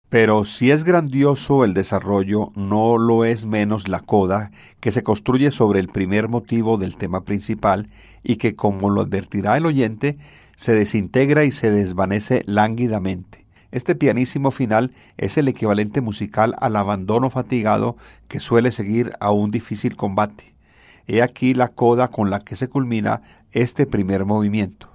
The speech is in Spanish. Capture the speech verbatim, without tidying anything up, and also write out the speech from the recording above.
Pero si es grandioso el desarrollo, no lo es menos la coda, que se construye sobre el primer motivo del tema principal y que, como lo advertirá el oyente, se desintegra y se desvanece lánguidamente. Este pianísimo final es el equivalente musical al abandono fatigado que suele seguir a un difícil combate. He aquí la coda con la que se culmina este primer movimiento.